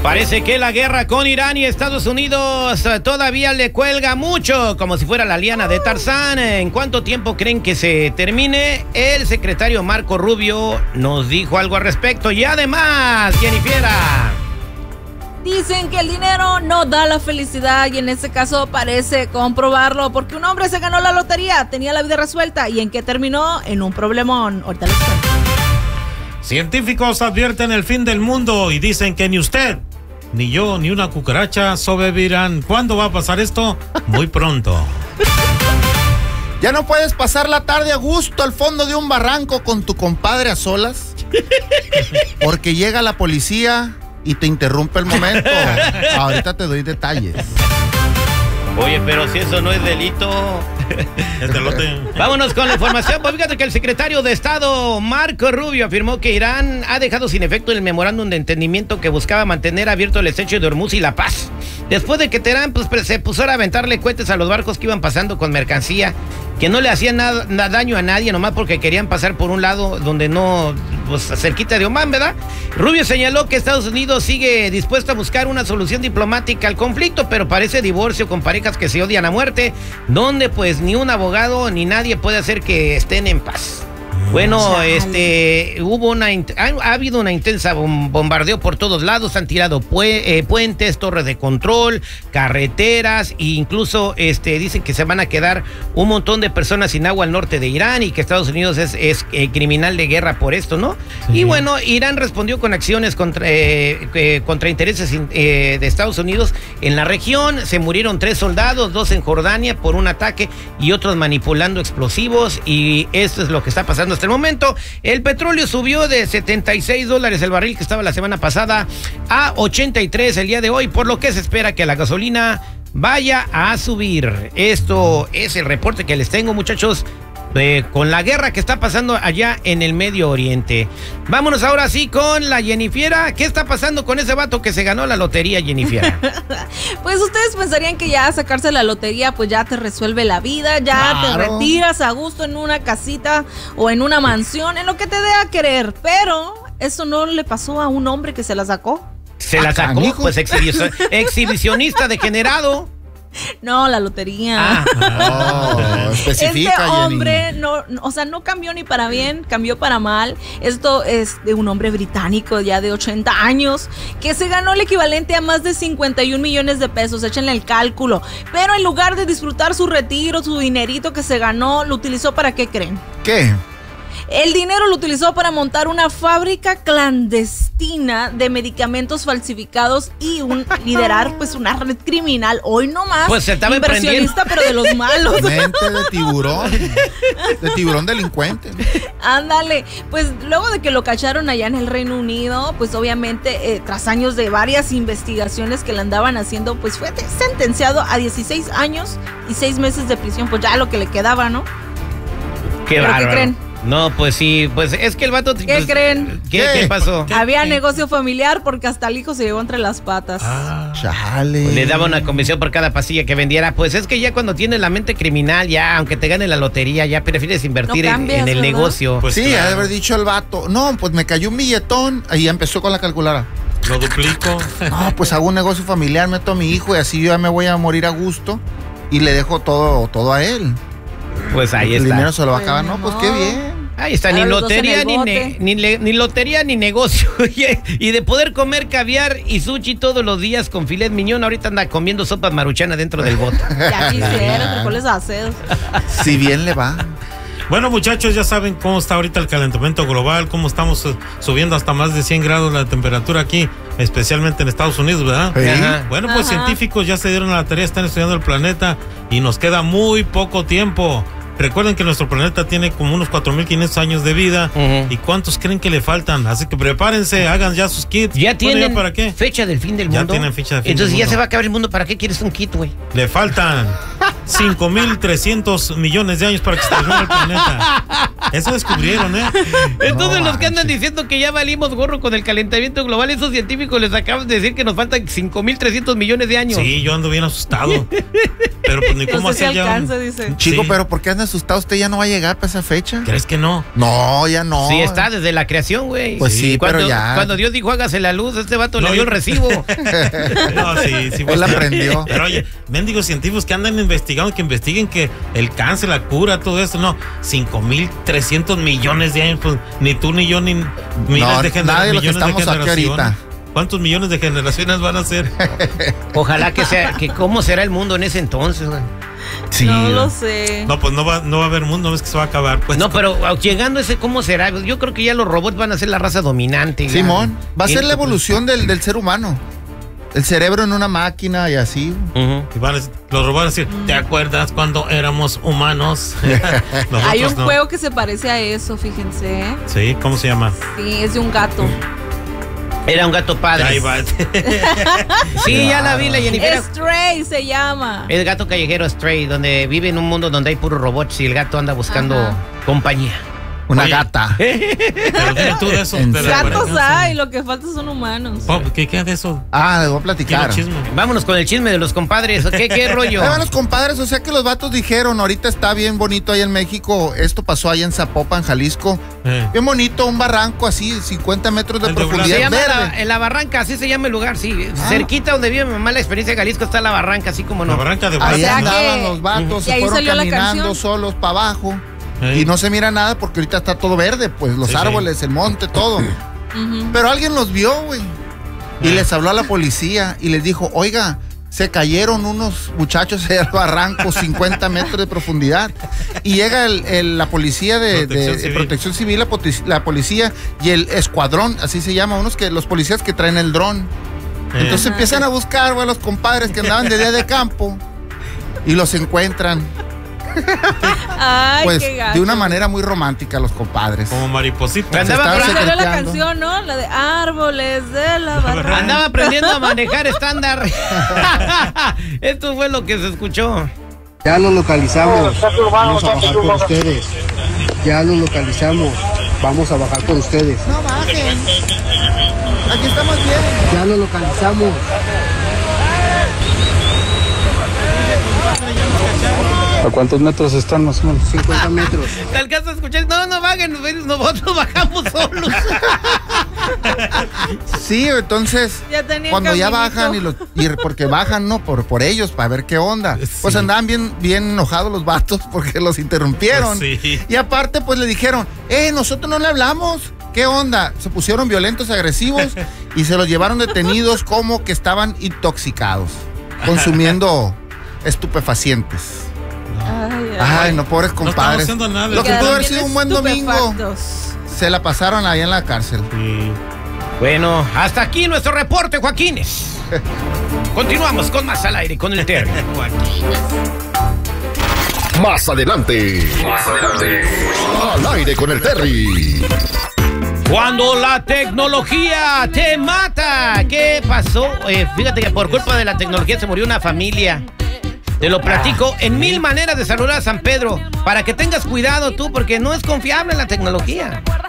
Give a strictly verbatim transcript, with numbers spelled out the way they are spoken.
Parece que la guerra con Irán y Estados Unidos todavía le cuelga mucho, como si fuera la liana de Tarzán. ¿En cuánto tiempo creen que se termine? El secretario Marco Rubio nos dijo algo al respecto. Y además, Jennifer, dicen que el dinero no da la felicidad y en este caso parece comprobarlo, porque un hombre se ganó la lotería, tenía la vida resuelta. ¿Y en qué terminó? En un problemón. Ahorita les cuento. Científicos advierten el fin del mundo y dicen que ni usted, ni yo, ni una cucaracha sobrevivirán. ¿Cuándo va a pasar esto? Muy pronto. ¿Ya no puedes pasar la tarde a gusto al fondo de un barranco con tu compadre a solas? Porque llega la policía y te interrumpe el momento. Ahorita te doy detalles. Oye, pero si eso no es delito. Vámonos con la información. Pues fíjate que el secretario de Estado, Marco Rubio, afirmó que Irán ha dejado sin efecto el memorándum de entendimiento que buscaba mantener abierto el estrecho de Hormuz y la paz, después de que Teherán pues, se pusiera a aventarle cohetes a los barcos que iban pasando con mercancía, que no le hacían nada, nada daño a nadie, nomás porque querían pasar por un lado donde no, pues cerquita de Omán, ¿verdad? Rubio señaló que Estados Unidos sigue dispuesto a buscar una solución diplomática al conflicto, pero parece divorcio con parejas que se odian a muerte, donde pues ni un abogado ni nadie puede hacer que estén en paz. Bueno, este, hubo una, ha, ha habido una intensa bombardeo por todos lados, han tirado pue, eh, puentes, torres de control, carreteras, e incluso este, dicen que se van a quedar un montón de personas sin agua al norte de Irán y que Estados Unidos es, es eh, criminal de guerra por esto, ¿no? Sí. Y bueno, Irán respondió con acciones contra, eh, eh, contra intereses eh, de Estados Unidos en la región. Se murieron tres soldados, dos en Jordania por un ataque y otros manipulando explosivos, y esto es lo que está pasando hasta el momento. El petróleo subió de setenta y seis dólares el barril que estaba la semana pasada a ochenta y tres el día de hoy, por lo que se espera que la gasolina vaya a subir. Esto es el reporte que les tengo, muchachos, Eh, con la guerra que está pasando allá en el Medio Oriente. Vámonos ahora sí con la Jennifer. ¿Qué está pasando con ese vato que se ganó la lotería, Jennifer? Pues ustedes pensarían que ya sacarse la lotería pues ya te resuelve la vida, ya claro, te retiras a gusto en una casita o en una mansión, en lo que te dé a querer, pero eso no le pasó a un hombre que se la sacó. ¿Se la sacó? Pues exhibicio, exhibicionista degenerado. No, la lotería. Ah, no, especifica, este hombre, no, o sea, no cambió ni para bien, cambió para mal. Esto es de un hombre británico ya de ochenta años que se ganó el equivalente a más de cincuenta y un millones de pesos, échenle el cálculo. Pero en lugar de disfrutar su retiro, su dinerito que se ganó, lo utilizó ¿para qué creen? ¿Qué? El dinero lo utilizó para montar una fábrica clandestina de medicamentos falsificados y un, liderar pues una red criminal. Hoy no más. Pues se estaba inversionista, pero de los malos. Mente de tiburón. De tiburón delincuente. Ándale. Pues luego de que lo cacharon allá en el Reino Unido, pues obviamente eh, tras años de varias investigaciones que le andaban haciendo, pues fue sentenciado a dieciséis años y seis meses de prisión. Pues ya lo que le quedaba, ¿no? Qué bárbaro. ¿Qué creen? No, pues sí, pues es que el vato... ¿Qué pues, creen? ¿Qué, ¿Qué? ¿Qué pasó? Había ¿Qué? negocio familiar porque hasta el hijo se llevó entre las patas. Ah, chale. Le daba una comisión por cada pastilla que vendiera. Pues es que ya cuando tienes la mente criminal, ya, aunque te gane la lotería, ya prefieres invertir no cambias, en, en el ¿verdad? negocio. Pues sí, claro. Ha de haber dicho el vato, no, pues me cayó un billetón, ahí empezó con la calculadora. Lo duplico. No, pues hago un negocio familiar, meto a mi hijo y así yo ya me voy a morir a gusto y le dejo todo, todo a él. Pues ahí el está. El dinero se lo va a acabar, no, pues qué bien. Ahí está, ni lotería ni, ne, ni, le, ni lotería ni negocio. Y de poder comer caviar y sushi todos los días con filet miñón, ahorita anda comiendo sopas maruchana dentro del bote. Ya quisiera, frijoles asedos. Si bien le va. Bueno, muchachos, ya saben cómo está ahorita el calentamiento global, cómo estamos subiendo hasta más de cien grados la temperatura aquí, especialmente en Estados Unidos, ¿verdad? ¿Sí? Ajá. Bueno, pues Ajá. científicos ya se dieron a la tarea, están estudiando el planeta y nos queda muy poco tiempo. Recuerden que nuestro planeta tiene como unos cuatro mil quinientos años de vida. Uh-huh. ¿Y cuántos creen que le faltan? Así que prepárense, hagan ya sus kits. ¿Ya tienen bueno, ¿ya para qué? fecha del fin del mundo? Ya tienen fecha del fin Entonces del ya mundo. se va a acabar el mundo. ¿Para qué quieres un kit, güey? Le faltan. cinco mil trescientos millones de años para que se termine el planeta. Eso descubrieron, ¿eh? Entonces No los que andan manches. diciendo que ya valimos gorro con el calentamiento global, esos científicos les acaban de decir que nos faltan cinco mil trescientos millones de años. Sí, yo ando bien asustado. Pero pues ni No cómo sé si hacer ya. un- alcanza, dice. Chico, Sí. pero ¿por qué anda asustado? ¿Usted ya no va a llegar para esa fecha? ¿Crees que no? No, ya no. Sí, está desde la creación, güey. Pues sí, cuando, pero ya. Cuando Dios dijo hágase la luz, este vato No, le dio yo- el recibo. No, sí, sí. Él aprendió. Pero oye, mendigos científicos que andan investigando, que investiguen que el cáncer, la cura, todo eso, no, cinco mil trescientos millones de años, pues ni tú ni yo ni miles No, de, gener- nadie de los que millones de estamos aquí generaciones. ahorita. ¿Cuántos millones de generaciones van a ser? Ojalá que sea, que cómo será el mundo en ese entonces, güey. Sí. No lo sé. No, pues no va, no va a haber mundo, no es que se va a acabar. Pues, No, pero ah, llegando a ese, ¿cómo será? Yo creo que ya los robots van a ser la raza dominante. Simón, va a ser la Siento, evolución del, del ser humano. El cerebro en una máquina y así. pues. Ujú. y van a- los robots van a decir, ¿te acuerdas cuando éramos humanos? Nosotros Hay un no. juego que se parece a eso, fíjense. ¿eh? Sí, ¿cómo se llama? Sí, es de un gato. Era un gato padre. Ahí va. Sí, ya la vi, la Jennifer. Stray se llama. El gato callejero Stray, donde vive en un mundo donde hay puros robots y el gato anda buscando Ajá. compañía. Una Oye. gata. Pero dime tú de eso. En de la Gatos apariencia. hay, lo que falta son humanos. Oh, ¿Qué queda de eso? Ah, les voy a Quiero platicar. chisme. Vámonos con el chisme de los compadres. ¿Qué, qué rollo? Ahí van los compadres, o sea que los vatos dijeron, ahorita está bien bonito ahí en México, esto pasó allá en Zapopan, Jalisco, Eh. bien bonito, un barranco así, cincuenta metros de El de Se profundidad llama la, verde. en la Barranca, así se llama el lugar, sí. Ah. Cerquita donde vive mi mamá, la experiencia de Jalisco, está la Barranca, así como La no. barranca de Ahí O sea Guadalajara. andaban que- los vatos, Y se ahí fueron salió la caminando canción. solos para abajo. Ey. Y no se mira nada porque ahorita está todo verde, pues los Sí, sí. árboles, el monte, todo. Ujú. Pero alguien los vio, güey. Y Eh. les habló a la policía y les dijo, oiga, se cayeron unos muchachos allá al barranco, cincuenta metros de profundidad. Y llega el- el- la policía de, de- Protección de Civil. protección civil, la, poti- la policía y el escuadrón, así se llama, unos que los policías que traen el dron. Eh. Entonces empiezan a buscar, güey, a los compadres que andaban de día de campo y los encuentran. Ay, Pues qué gato. de una manera muy romántica los compadres. Como mariposita. Andaba estaban por- Salió la secreteando. canción, ¿no? La de Árboles de la Barranca. Andaba aprendiendo a manejar estándar. Esto fue lo que se escuchó. Ya lo localizamos, vamos a bajar por ustedes. Ya lo localizamos, vamos a bajar por ustedes. No bajen. Aquí estamos bien. Ya lo localizamos. ¿A cuántos metros están más o menos? cincuenta metros. ¿Te alcanzas a escuchar? No, no bajen, nosotros bajamos solos. Sí, entonces Ya tenían cuando ya caminito. bajan y los y porque bajan no por por ellos para ver qué onda. Pues Sí. andaban bien bien enojados los vatos porque los interrumpieron. Pues sí. Y aparte pues le dijeron, "Eh, nosotros no le hablamos. ¿Qué onda?" Se pusieron violentos, agresivos y se los llevaron detenidos como que estaban intoxicados, consumiendo estupefacientes. Ay, ay. Ay, no, pobres No estamos compadres. haciendo nada. Lo que Quedaron pudo haber bien sido un buen domingo, estupefactos. se la pasaron ahí en la cárcel. Sí. Bueno, hasta aquí nuestro reporte, Joaquines. Continuamos con más al aire con el Terry. Más adelante. Más adelante. Al aire con el Terry. Cuando la tecnología te mata. ¿Qué pasó? Eh, fíjate que por culpa de la tecnología se murió una familia. Te lo platico en mil maneras de saludar a San Pedro. Para que tengas cuidado tú, porque no es confiable la tecnología.